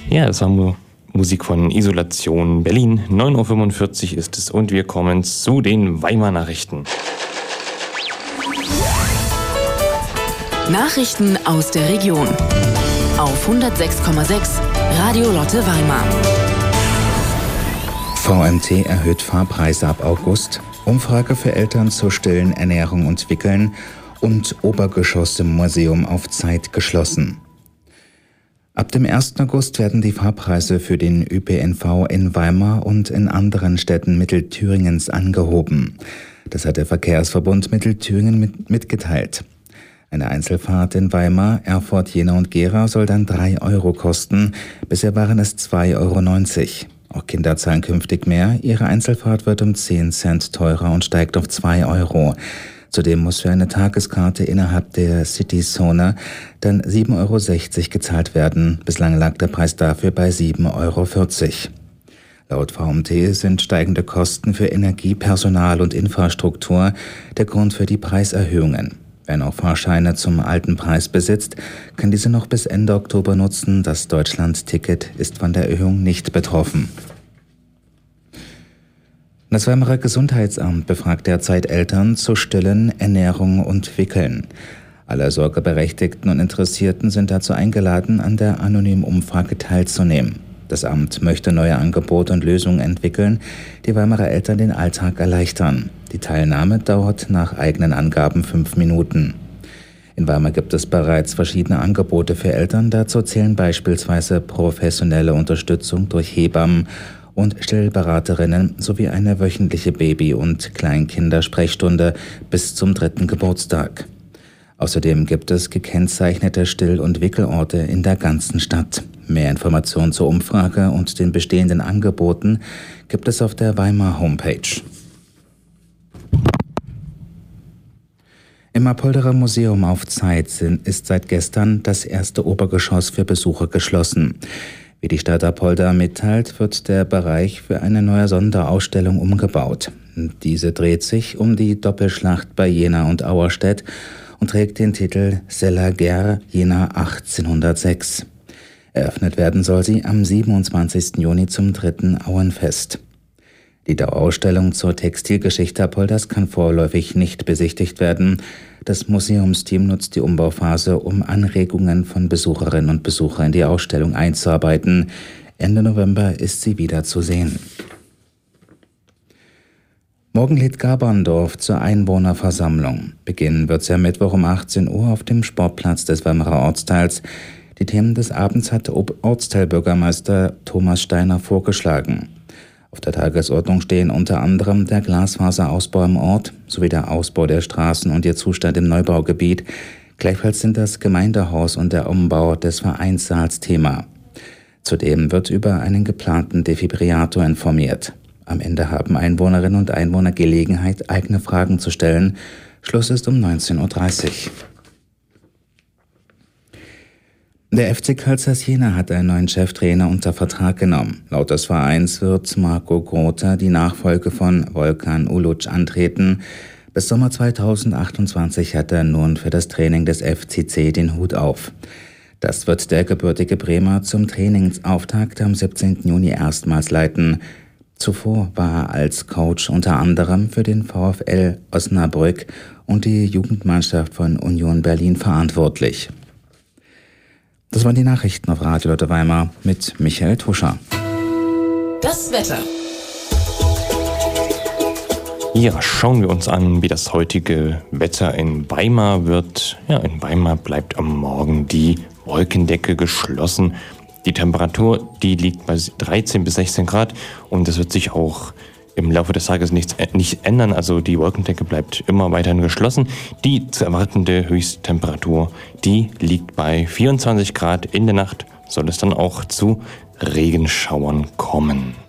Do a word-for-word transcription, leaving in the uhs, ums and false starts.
Ja, das war Mu- Musik von Isolation Berlin. neun Uhr fünfundvierzig ist es und wir kommen zu den Weimar Nachrichten. Nachrichten aus der Region auf hundertsechs Komma sechs Radio Lotte Weimar. V M T erhöht Fahrpreise ab August, Umfrage für Eltern zur stillen Ernährung und Wickeln und Obergeschoss im Museum auf Zeit geschlossen. Ab dem ersten August werden die Fahrpreise für den Ö P N V in Weimar und in anderen Städten Mittelthüringens angehoben. Das hat der Verkehrsverbund Mittelthüringen mit, mitgeteilt. Eine Einzelfahrt in Weimar, Erfurt, Jena und Gera soll dann drei Euro kosten. Bisher waren es zwei Euro neunzig. Auch Kinder zahlen künftig mehr. Ihre Einzelfahrt wird um zehn Cent teurer und steigt auf zwei Euro. Zudem muss für eine Tageskarte innerhalb der City-Zone dann sieben Euro sechzig gezahlt werden. Bislang lag der Preis dafür bei sieben Euro vierzig. Laut V M T sind steigende Kosten für Energie, Personal und Infrastruktur der Grund für die Preiserhöhungen. Wer noch Fahrscheine zum alten Preis besitzt, kann diese noch bis Ende Oktober nutzen. Das Deutschland-Ticket ist von der Erhöhung nicht betroffen. Das Weimarer Gesundheitsamt befragt derzeit Eltern zu stillen, Ernährung und Wickeln. Alle Sorgeberechtigten und Interessierten sind dazu eingeladen, an der anonymen Umfrage teilzunehmen. Das Amt möchte neue Angebote und Lösungen entwickeln, die Weimarer Eltern den Alltag erleichtern. Die Teilnahme dauert nach eigenen Angaben fünf Minuten. In Weimar gibt es bereits verschiedene Angebote für Eltern. Dazu zählen beispielsweise professionelle Unterstützung durch Hebammen und Stillberaterinnen sowie eine wöchentliche Baby- und Kleinkindersprechstunde bis zum dritten Geburtstag. Außerdem gibt es gekennzeichnete Still- und Wickelorte in der ganzen Stadt. Mehr Informationen zur Umfrage und den bestehenden Angeboten gibt es auf der Weimar Homepage. Im Apolderer Museum auf Zeit ist seit gestern das erste Obergeschoss für Besucher geschlossen. Wie die Stadt Apolda mitteilt, wird der Bereich für eine neue Sonderausstellung umgebaut. Diese dreht sich um die Doppelschlacht bei Jena und Auerstedt und trägt den Titel C'est la guerre Jena achtzehnhundertsechs. Eröffnet werden soll sie am siebenundzwanzigsten Juni zum dritten Auenfest. Die Dauerausstellung zur Textilgeschichte Apoldas kann vorläufig nicht besichtigt werden. Das Museumsteam nutzt die Umbauphase, um Anregungen von Besucherinnen und Besuchern in die Ausstellung einzuarbeiten. Ende November ist sie wieder zu sehen. Morgen lädt Gaberndorf zur Einwohnerversammlung. Beginnen wird sie am Mittwoch um achtzehn Uhr auf dem Sportplatz des Weimarer Ortsteils. Die Themen des Abends hat Ortsteilbürgermeister Thomas Steiner vorgeschlagen. Auf der Tagesordnung stehen unter anderem der Glasfaserausbau im Ort sowie der Ausbau der Straßen und ihr Zustand im Neubaugebiet. Gleichfalls sind das Gemeindehaus und der Umbau des Vereinssaals Thema. Zudem wird über einen geplanten Defibrillator informiert. Am Ende haben Einwohnerinnen und Einwohner Gelegenheit, eigene Fragen zu stellen. Schluss ist um neunzehn Uhr dreißig. Der F C Carl Zeiss Jena hat einen neuen Cheftrainer unter Vertrag genommen. Laut des Vereins wird Marco Grother die Nachfolge von Volkan Uluc antreten. Bis Sommer zweitausendachtundzwanzig hat er nun für das Training des F C C den Hut auf. Das wird der gebürtige Bremer zum Trainingsauftakt am siebzehnten Juni erstmals leiten. Zuvor war er als Coach unter anderem für den VfL Osnabrück und die Jugendmannschaft von Union Berlin verantwortlich. Das waren die Nachrichten auf Radio Lotte Weimar mit Michael Tuscher. Das Wetter. Ja, schauen wir uns an, wie das heutige Wetter in Weimar wird. Ja, in Weimar bleibt am Morgen die Wolkendecke geschlossen. Die Temperatur, die liegt bei dreizehn bis sechzehn Grad und das wird sich auch im Laufe des Tages nichts, nicht ändern. Also die Wolkendecke bleibt immer weiterhin geschlossen. Die zu erwartende Höchsttemperatur, die liegt bei vierundzwanzig Grad. In der Nacht soll es dann auch zu Regenschauern kommen.